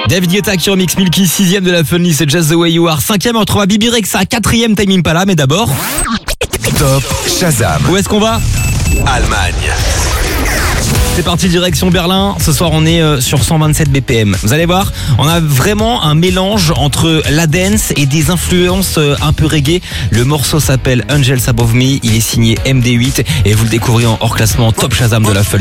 David Guetta qui remix Milky, 6ème de la Funly, c'est Just the Way You Are. 5ème, on retrouve Bibi Rexha, 4ème Time Impala, mais d'abord... Top Shazam. Où est-ce qu'on va ? Allemagne. C'est parti direction Berlin. Ce soir on est sur 127 BPM. Vous allez voir, on a vraiment un mélange entre la dance et des influences un peu reggae. Le morceau s'appelle Angels Above Me. Il est signé MD8 et vous le découvrez en hors classement Top Shazam de la Funly.